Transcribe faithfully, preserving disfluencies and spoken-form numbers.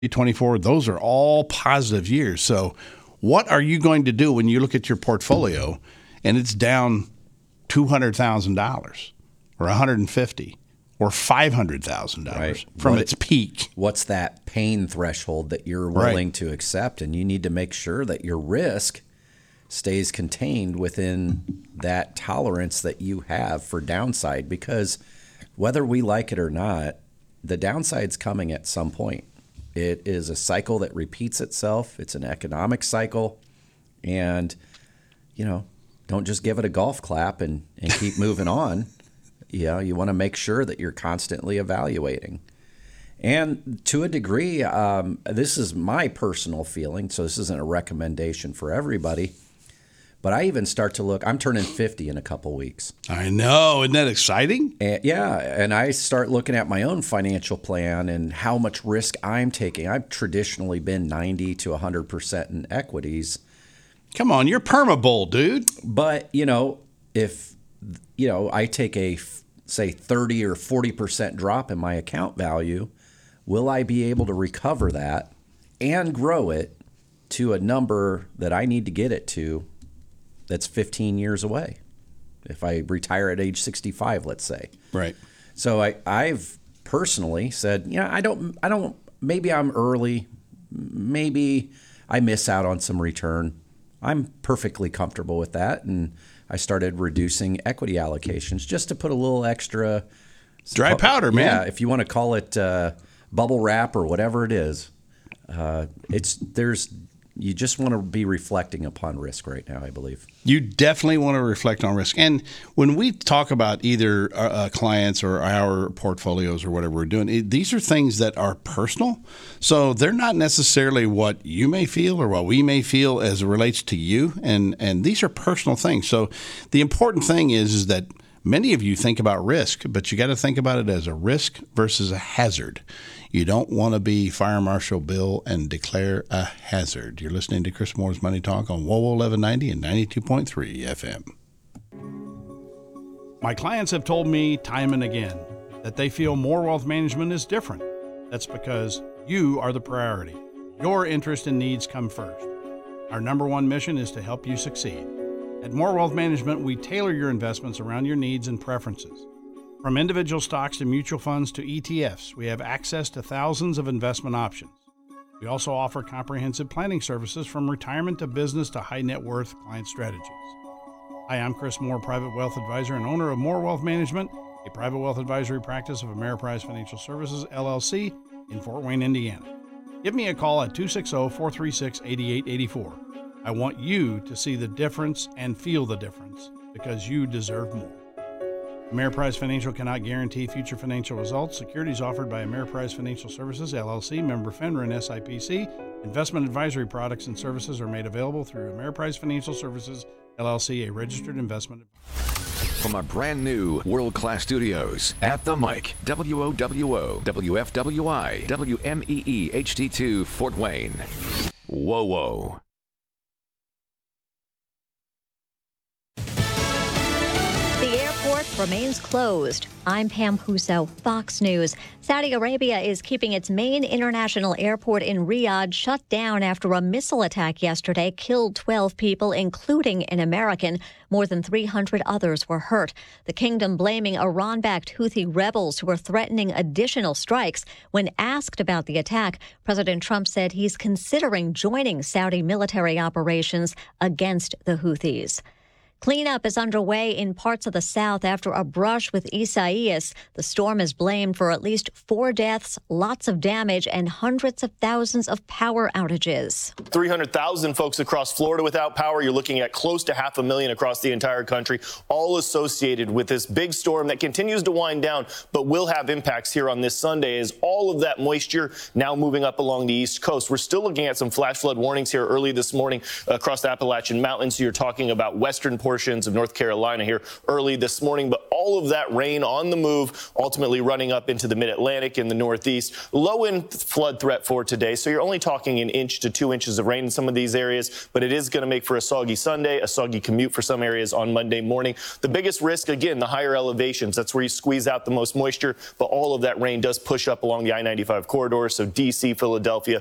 twenty-four, those are all positive years. So what are you going to do when you look at your portfolio and it's down two hundred thousand dollars or one hundred fifty thousand dollars or five hundred thousand dollars right. from what, its peak? What's that pain threshold that you're willing right. to accept? And you need to make sure that your risk stays contained within that tolerance that you have for downside, because whether we like it or not, the downside's coming at some point. It is a cycle that repeats itself. It's an economic cycle. And, you know, don't just give it a golf clap and, and keep moving on. You know, you want to make sure that you're constantly evaluating. And to a degree, um, this is my personal feeling, so this isn't a recommendation for everybody. But I even start to look, I'm turning fifty in a couple weeks. I know. Isn't that exciting? And, yeah. And I start looking at my own financial plan and how much risk I'm taking. I've traditionally been ninety to one hundred percent in equities. Come on, you're perma-bull, dude. But, you know, if, you know, I take a, say, thirty or forty percent drop in my account value, will I be able to recover that and grow it to a number that I need to get it to that's fifteen years away if I retire at age sixty-five, let's say? Right. So I, I've personally said, yeah, I don't, I don't, maybe I'm early, maybe I miss out on some return. I'm perfectly comfortable with that. And I started reducing equity allocations just to put a little extra dry powder, man. Yeah, if you want to call it uh, bubble wrap or whatever it is. Uh, it's there's you just want to be reflecting upon risk right now, I believe. You definitely want to reflect on risk. And when we talk about either uh, clients or our portfolios or whatever we're doing, it, these are things that are personal. So they're not necessarily what you may feel or what we may feel as it relates to you. And, and these are personal things. So the important thing is, is that many of you think about risk, but you got to think about it as a risk versus a hazard. You don't want to be Fire Marshal Bill and declare a hazard. You're listening to Chris Moore's Money Talk on W O W O eleven ninety and ninety-two point three F M. My clients have told me time and again that they feel More Wealth Management is different. That's because you are the priority. Your interest and needs come first. Our number one mission is to help you succeed. At More Wealth Management, we tailor your investments around your needs and preferences. From individual stocks to mutual funds to E T Fs, we have access to thousands of investment options. We also offer comprehensive planning services from retirement to business to high net worth client strategies. Hi, I'm Chris Moore, Private Wealth Advisor and owner of More Wealth Management, a private wealth advisory practice of Ameriprise Financial Services, L L C, in Fort Wayne, Indiana. Give me a call at two six zero, four three six, eight eight eight four. I want you to see the difference and feel the difference because you deserve more. Ameriprise Financial cannot guarantee future financial results. Securities offered by Ameriprise Financial Services, L L C, member FINRA and S I P C. Investment advisory products and services are made available through Ameriprise Financial Services, L L C, a registered investment. From our brand new world-class studios at the mic, W O W O, W F W I, W M E E H D two, Fort Wayne. W O W O. The airport remains closed. I'm Pam Huso, Fox News. Saudi Arabia is keeping its main international airport in Riyadh shut down after a missile attack yesterday killed twelve people, including an American. More than three hundred others were hurt. The kingdom blaming Iran-backed Houthi rebels who are threatening additional strikes. When asked about the attack, President Trump said he's considering joining Saudi military operations against the Houthis. Cleanup is underway in parts of the South after a brush with Isaias. The storm is blamed for at least four deaths, lots of damage, and hundreds of thousands of power outages. three hundred thousand folks across Florida without power. You're looking at close to half a million across the entire country, all associated with this big storm that continues to wind down, but will have impacts here on this Sunday as all of that moisture now moving up along the East Coast. We're still looking at some flash flood warnings here early this morning across the Appalachian Mountains. So you're talking about western portions portions of North Carolina here early this morning. But all of that rain on the move, ultimately running up into the mid-Atlantic and the Northeast. Low end flood threat for today. So you're only talking an inch to two inches of rain in some of these areas, but it is going to make for a soggy Sunday, a soggy commute for some areas on Monday morning. The biggest risk, again, the higher elevations. That's where you squeeze out the most moisture, but all of that rain does push up along the I ninety-five corridor. So D C, Philadelphia,